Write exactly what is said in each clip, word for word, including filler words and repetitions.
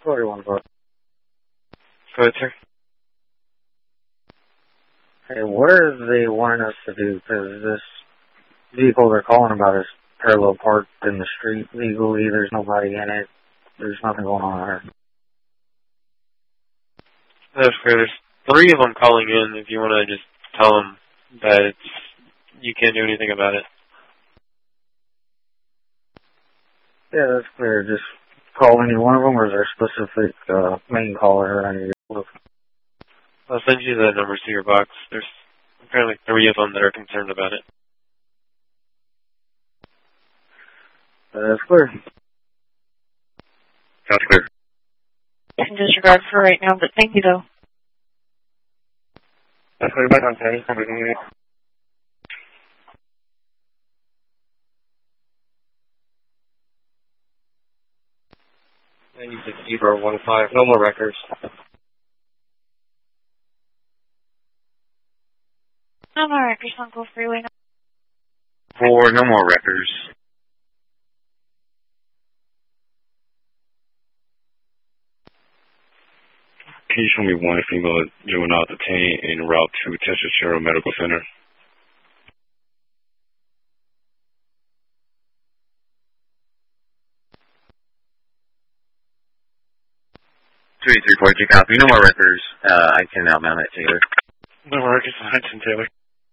forty-one, go ahead, sir. Hey, what are they wanting us to do? Because this vehicle they're calling about is parallel parked in the street legally. There's nobody in it. There's nothing going on there. That's clear. There's three of them calling in. If you want to just tell them that it's, you can't do anything about it. Yeah, that's clear. Just call any one of them, or is there a specific uh, main caller I need to look? I'll send you the numbers to your box. There's apparently three of them that are concerned about it. That's clear. That's clear. You can disregard for right now, but thank you, though. That's clear. Back on ten. ninety-six zero one five. No more records. No more records on Gulf Freeway. Four. No more records. Can you show me one female juvenile detained en route to Texas Medical Center? two eight three four, J copy. No more records. Uh, I can outmount that, Taylor. No more records, Hudson, Taylor.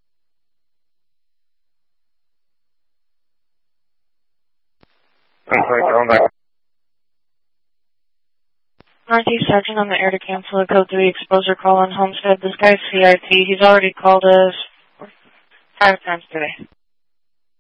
Northeast Sergeant on the air to cancel a code three exposure call on Homestead. This guy's C I T. He's already called us five times today.